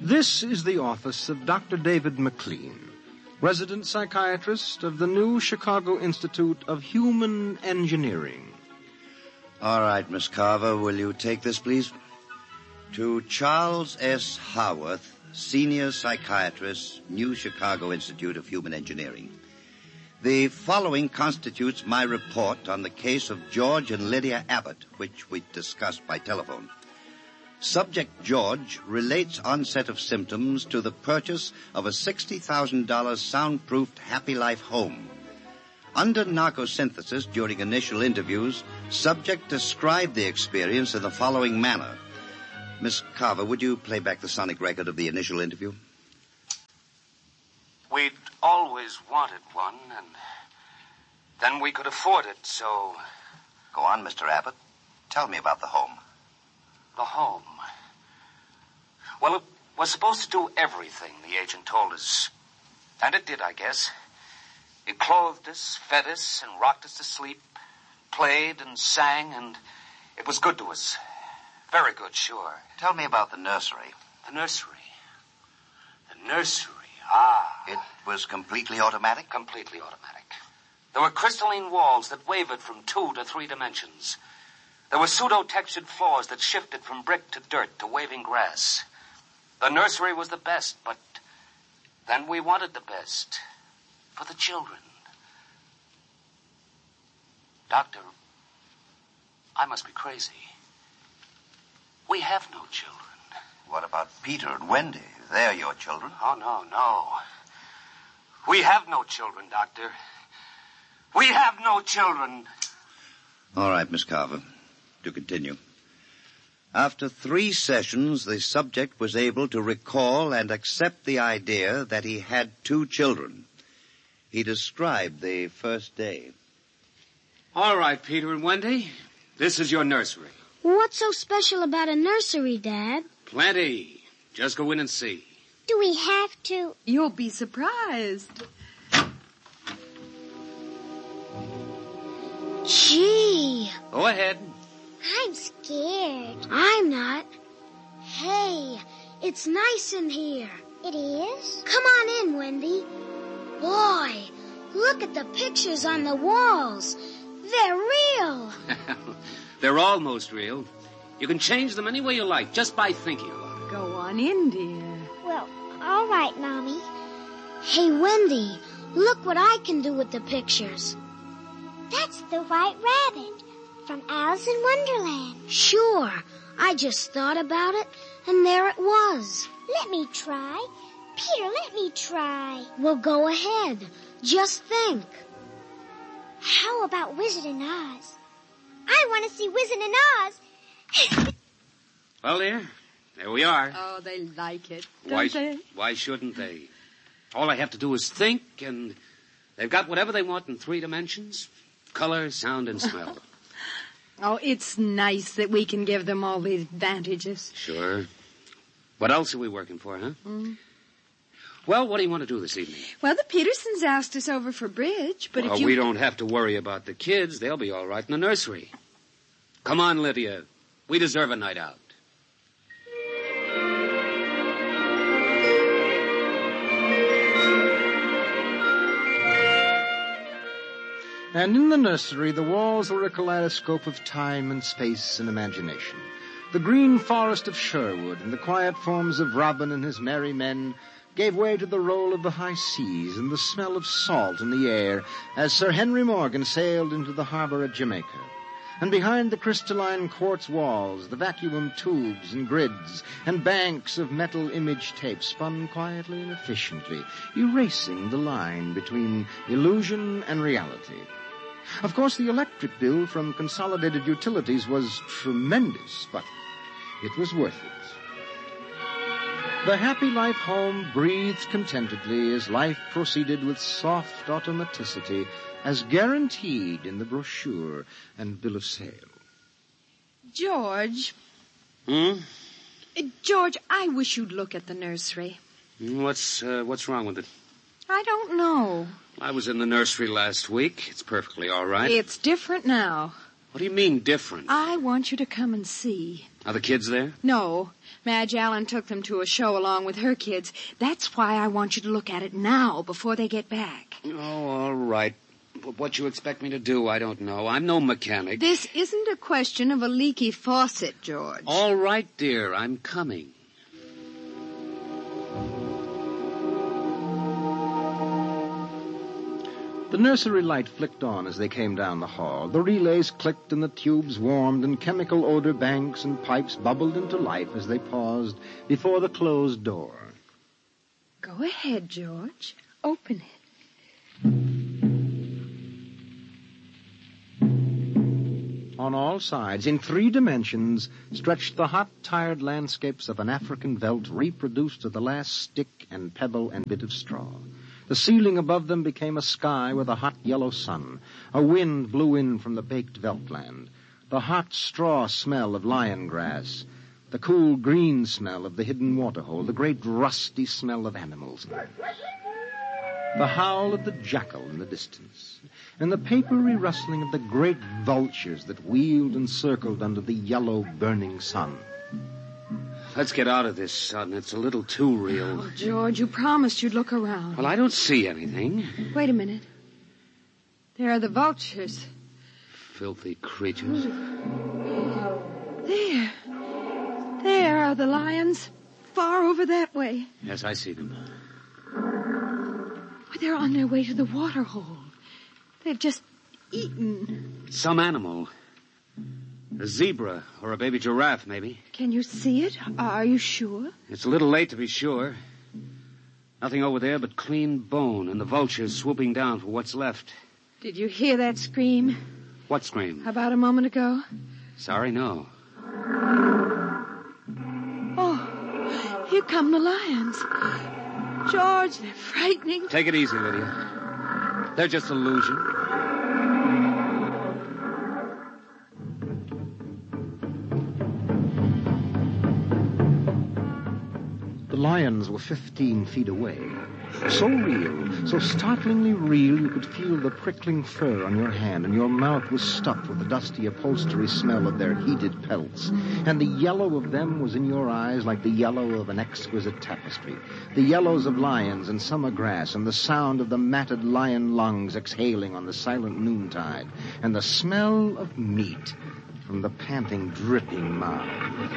This is the office of Dr. David McLean, resident psychiatrist of the new Chicago Institute of Human Engineering. All right, Miss Carver, will you take this, please? To Charles S. Haworth, senior psychiatrist, New Chicago Institute of Human Engineering. The following constitutes my report on the case of George and Lydia Abbott, which we discussed by telephone. Subject George relates onset of symptoms to the purchase of a $60,000 soundproofed Happy Life home. Under narcosynthesis during initial interviews, subject described the experience in the following manner. Miss Carver, would you play back the sonic record of the initial interview? We'd always wanted one, and then we could afford it, so... Go on, Mr. Abbott. Tell me about the home. The home. Well, it was supposed to do everything, the agent told us. And it did, I guess. It clothed us, fed us, and rocked us to sleep, played and sang, and it was good to us. Very good, sure. Tell me about the nursery. The nursery. The nursery, It was completely automatic? Completely automatic. There were crystalline walls that wavered from 2 to 3 dimensions. There were pseudo-textured floors that shifted from brick to dirt to waving grass. The nursery was the best, but then we wanted the best for the children. Doctor, I must be crazy. We have no children. What about Peter and Wendy? They're your children. Oh, no. We have no children, Doctor. We have no children. All right, Miss Carver. To continue. After 3 sessions, the subject was able to recall and accept the idea that he had 2 children. He described the first day. All right, Peter and Wendy. This is your nursery. What's so special about a nursery, Dad? Plenty. Just go in and see. Do we have to? You'll be surprised. Gee. Go ahead. I'm scared. I'm not. Hey, it's nice in here. It is? Come on in, Wendy. Boy, look at the pictures on the walls. They're real. They're almost real. You can change them any way you like, just by thinking about it. Go on in, dear. Well, all right, Mommy. Hey, Wendy, look what I can do with the pictures. That's the White Rabbit from Alice in Wonderland. Sure. I just thought about it, and there it was. Let me try. Peter, let me try. Well, go ahead. Just think. How about Wizard in Oz? I want to see Wizard in Oz. Well, dear, there we are. Oh, they like it, don't they? Why shouldn't they? All I have to do is think, and they've got whatever they want in 3 dimensions. Color, sound, and smell. Oh, it's nice that we can give them all these advantages. Sure. What else are we working for, huh? Well, what do you want to do this evening? Well, the Petersons asked us over for bridge, but if you... we don't have to worry about the kids. They'll be all right in the nursery. Come on, Lydia. We deserve a night out. And in the nursery, the walls were a kaleidoscope of time and space and imagination. The green forest of Sherwood and the quiet forms of Robin and his merry men gave way to the roll of the high seas and the smell of salt in the air as Sir Henry Morgan sailed into the harbor at Jamaica. And behind the crystalline quartz walls, the vacuum tubes and grids and banks of metal image tape spun quietly and efficiently, erasing the line between illusion and reality. Of course, the electric bill from Consolidated Utilities was tremendous, but it was worth it. The Happy Life home breathed contentedly as life proceeded with soft automaticity as guaranteed in the brochure and bill of sale. George. George, I wish you'd look at the nursery. What's wrong with it? I don't know. I was in the nursery last week. It's perfectly all right. It's different now. What do you mean, different? I want you to come and see. Are the kids there? No. Madge Allen took them to a show along with her kids. That's why I want you to look at it now, before they get back. Oh, all right. But what you expect me to do, I don't know. I'm no mechanic. This isn't a question of a leaky faucet, George. All right, dear. I'm coming. The nursery light flicked on as they came down the hall. The relays clicked and the tubes warmed and chemical odor banks and pipes bubbled into life as they paused before the closed door. Go ahead, George. Open it. On all sides, in 3 dimensions, stretched the hot, tired landscapes of an African veldt reproduced to the last stick and pebble and bit of straw. The ceiling above them became a sky with a hot yellow sun. A wind blew in from the baked veldtland. The hot straw smell of lion grass. The cool green smell of the hidden waterhole. The great rusty smell of animals. The howl of the jackal in the distance. And the papery rustling of the great vultures that wheeled and circled under the yellow burning sun. Let's get out of this, son. It's a little too real. Oh, George, you promised you'd look around. Well, I don't see anything. Wait a minute. There are the vultures. Filthy creatures. There. There are the lions. Far over that way. Yes, I see them. Well, they're on their way to the waterhole. They've just eaten. Some animal. A zebra or a baby giraffe, maybe. Can you see it? Are you sure? It's a little late to be sure. Nothing over there but clean bone and the vultures swooping down for what's left. Did you hear that scream? What scream? About a moment ago? Sorry, no. Oh, here come the lions. George, they're frightening. Take it easy, Lydia. They're just illusion. The lions were 15 feet away. So real, so startlingly real, you could feel the prickling fur on your hand, and your mouth was stuffed with the dusty upholstery smell of their heated pelts. And the yellow of them was in your eyes like the yellow of an exquisite tapestry. The yellows of lions and summer grass, and the sound of the matted lion lungs exhaling on the silent noontide, and the smell of meat from the panting, dripping mouth.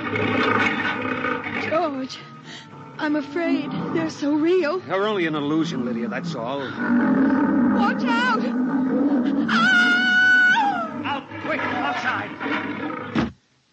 George, I'm afraid they're so real. They're only an illusion, Lydia, that's all. Watch out! Ah! Out, quick, outside!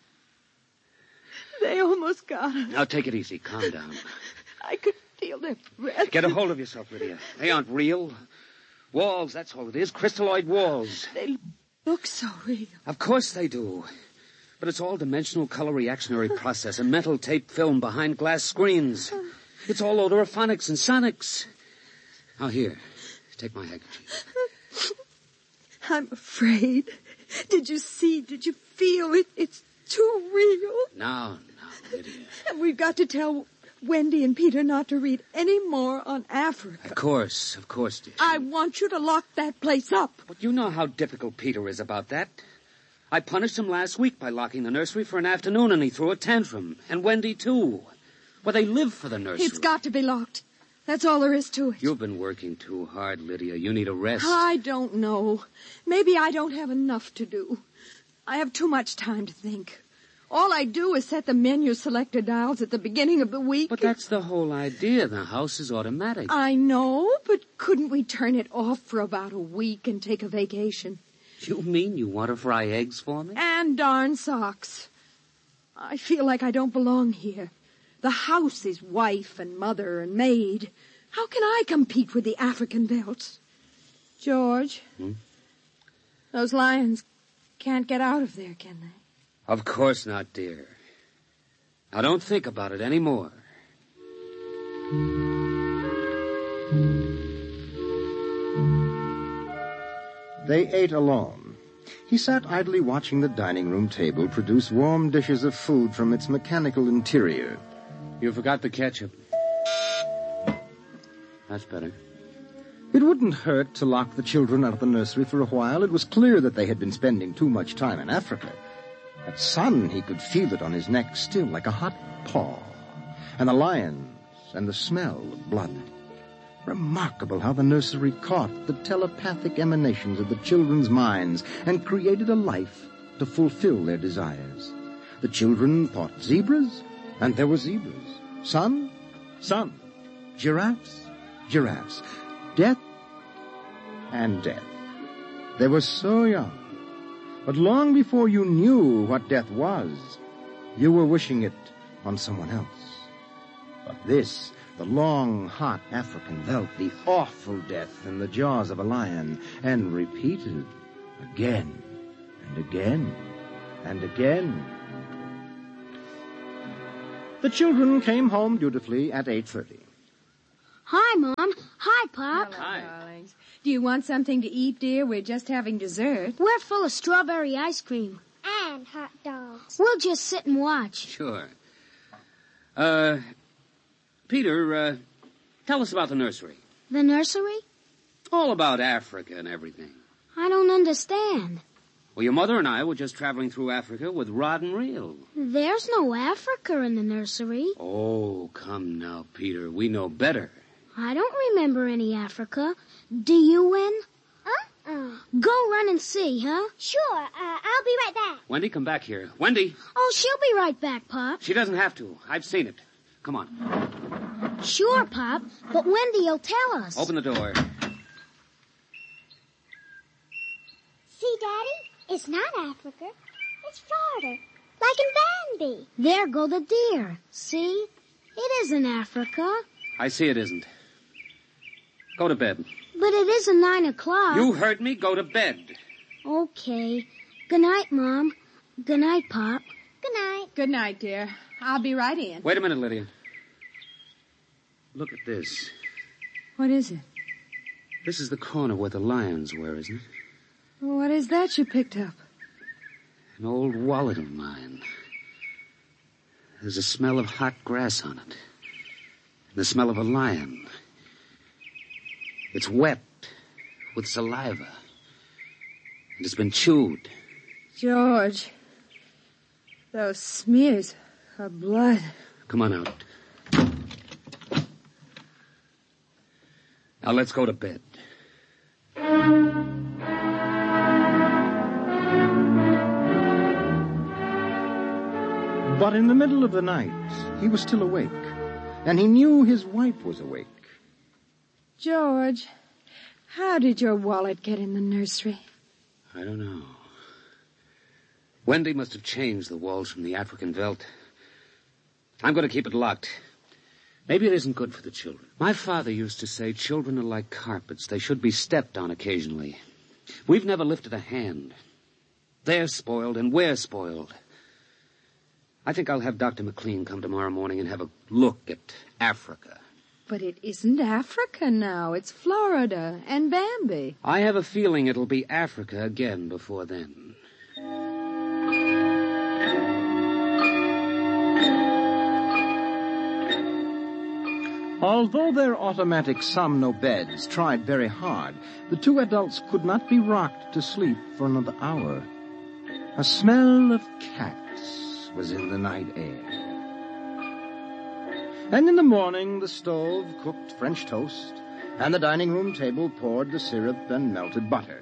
They almost got us. Now, take it easy. Calm down. I could feel their breath. Get a hold of yourself, Lydia. They aren't real. Walls, that's all it is. Crystalloid walls. They look so real. Of course they do. But it's all dimensional color reactionary process and metal tape film behind glass screens. It's all odorophonics and sonics. Now, here, take my handkerchief. I'm afraid. Did you see? Did you feel it? It's too real. Now, Lydia. And we've got to tell Wendy and Peter not to read any more on Africa. Of course, dear. I want you to lock that place up. But you know how difficult Peter is about that. I punished him last week by locking the nursery for an afternoon, and he threw a tantrum. And Wendy, too. Well, they live for the nursery. It's got to be locked. That's all there is to it. You've been working too hard, Lydia. You need a rest. I don't know. Maybe I don't have enough to do. I have too much time to think. All I do is set the menu selector dials at the beginning of the week. But that's the whole idea. The house is automatic. I know, but couldn't we turn it off for about a week and take a vacation? You mean you want to fry eggs for me? And darn socks. I feel like I don't belong here. The house is wife and mother and maid. How can I compete with the African velds? George, those lions can't get out of there, can they? Of course not, dear. Now, don't think about it anymore. They ate alone. He sat idly watching the dining room table produce warm dishes of food from its mechanical interior. You forgot the ketchup. That's better. It wouldn't hurt to lock the children out of the nursery for a while. It was clear that they had been spending too much time in Africa. At sun, he could feel it on his neck still, like a hot paw. And the lions, and the smell of blood. Remarkable how the nursery caught the telepathic emanations of the children's minds and created a life to fulfill their desires. The children thought zebras, and there were zebras. Sun, sun. Giraffes, giraffes. Death, and death. They were so young. But long before you knew what death was, you were wishing it on someone else. But this, the long, hot African veldt, the awful death in the jaws of a lion, and repeated again and again and again. The children came home dutifully at 8:30. Hi, Mom. Hi, Pop. Hello, darlings. Do you want something to eat, dear? We're just having dessert. We're full of strawberry ice cream. And hot dogs. We'll just sit and watch. Sure. Peter, tell us about the nursery. The nursery? All about Africa and everything. I don't understand. Well, your mother and I were just traveling through Africa with rod and reel. There's no Africa in the nursery. Oh, come now, Peter. We know better. I don't remember any Africa. Do you, Wen? Go run and see, huh? Sure, I'll be right back. Wendy, come back here. Wendy! Oh, she'll be right back, Pop. She doesn't have to. I've seen it. Come on. Sure, Pop, but Wendy'll tell us. Open the door. See, Daddy? It's not Africa. It's Florida. Like in Bambi. There go the deer. See? It isn't Africa. I see it isn't. Go to bed. But it isn't 9 o'clock. You heard me. Go to bed. Okay. Good night, Mom. Good night, Pop. Good night. Good night, dear. I'll be right in. Wait a minute, Lydia. Look at this. What is it? This is the corner where the lions were, isn't it? What is that you picked up? An old wallet of mine. There's a smell of hot grass on it. And the smell of a lion. It's wet with saliva. And it's been chewed. George, those smears of blood. Come on out. Now let's go to bed. But in the middle of the night, he was still awake, and he knew his wife was awake. George, how did your wallet get in the nursery? I don't know. Wendy must have changed the walls from the African veldt. I'm going to keep it locked. Maybe it isn't good for the children. My father used to say children are like carpets. They should be stepped on occasionally. We've never lifted a hand. They're spoiled and we're spoiled. I think I'll have Dr. McLean come tomorrow morning and have a look at Africa. But it isn't Africa now. It's Florida and Bambi. I have a feeling it'll be Africa again before then. Although their automatic Somno beds tried very hard, the two adults could not be rocked to sleep for another hour. A smell of cats was in the night air. And in the morning, the stove cooked French toast, and the dining room table poured the syrup and melted butter.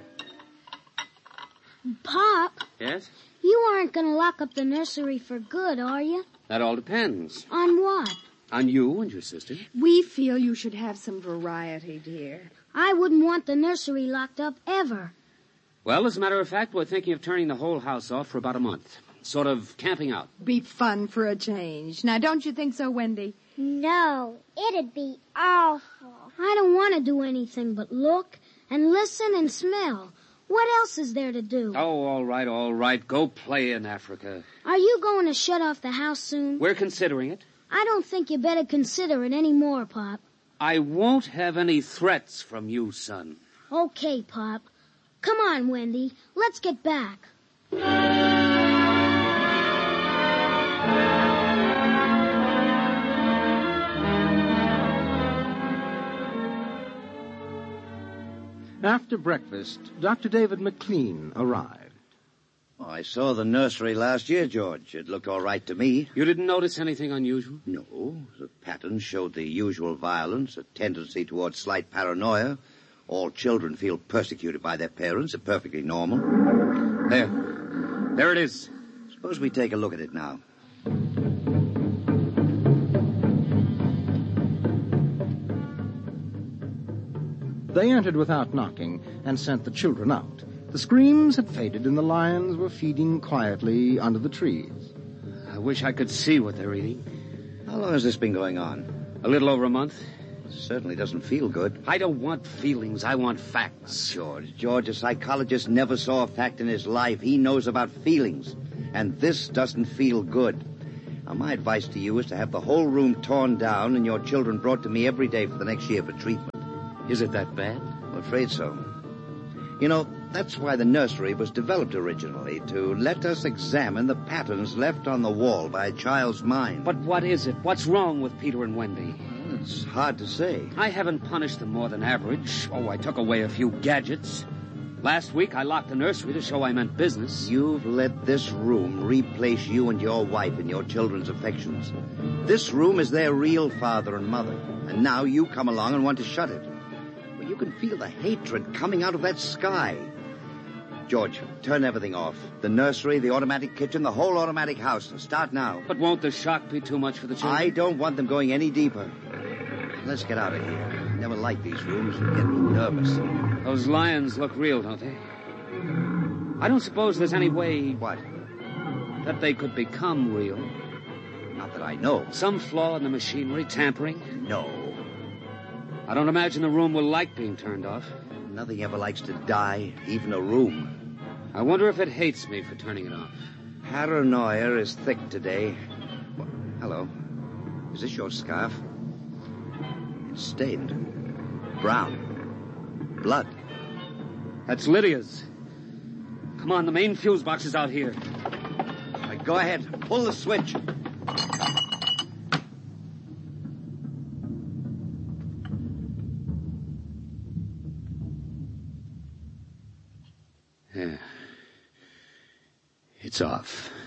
Pop, Yes? you aren't going to lock up the nursery for good, are you? That all depends. On what? On you and your sister. We feel you should have some variety, dear. I wouldn't want the nursery locked up ever. Well, as a matter of fact, we're thinking of turning the whole house off for about a month. Sort of camping out. Be fun for a change. Now, don't you think so, Wendy? No, it'd be awful. I don't want to do anything but look and listen and smell. What else is there to do? Oh, all right. Go play in Africa. Are you going to shut off the house soon? We're considering it. I don't think you better consider it any more, Pop. I won't have any threats from you, son. Okay, Pop. Come on, Wendy. Let's get back. After breakfast, Dr. David McLean arrived. Oh, I saw the nursery last year, George. It looked all right to me. You didn't notice anything unusual? No, the pattern showed the usual violence, a tendency towards slight paranoia. All children feel persecuted by their parents. Are perfectly normal. There it is. Suppose we take a look at it now. They entered without knocking and sent the children out. The screams had faded and the lions were feeding quietly under the trees. I wish I could see what they're eating. How long has this been going on? A little over a month. It certainly doesn't feel good. I don't want feelings. I want facts. George, a psychologist never saw a fact in his life. He knows about feelings. And this doesn't feel good. Now, my advice to you is to have the whole room torn down and your children brought to me every day for the next year for treatment. Is it that bad? I'm afraid so. You know, that's why the nursery was developed originally, to let us examine the patterns left on the wall by a child's mind. But what is it? What's wrong with Peter and Wendy? Well, it's hard to say. I haven't punished them more than average. Oh, I took away a few gadgets. Last week, I locked the nursery to show I meant business. You've let this room replace you and your wife in your children's affections. This room is their real father and mother. And now you come along and want to shut it. Well, you can feel the hatred coming out of that sky. George, turn everything off. The nursery, the automatic kitchen, the whole automatic house. Start now. But won't the shock be too much for the children? I don't want them going any deeper. Let's get out of here. I never like these rooms. They get me nervous. Those lions look real, don't they? I don't suppose there's any way... What? That they could become real. Not that I know. Some flaw in the machinery, tampering? No. I don't imagine the room will like being turned off. Nothing ever likes to die, even a room. I wonder if it hates me for turning it off. Paranoia is thick today. Well, hello. Is this your scarf? It's stained. Brown. Blood. That's Lydia's. Come on, the main fuse box is out here. All right, go ahead. Pull the switch. Yeah. It's off.